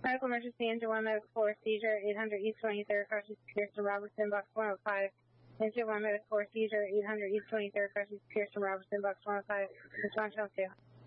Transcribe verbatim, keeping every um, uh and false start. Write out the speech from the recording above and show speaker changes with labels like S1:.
S1: Medical emergency, engine one, medical four, seizure, eight hundred East twenty-third, Cautious Pearson Robertson, box one oh five. Engine one, medical four, seizure, eight hundred East twenty-third, Cautious Pearson Robertson, box one oh five. Response channel two.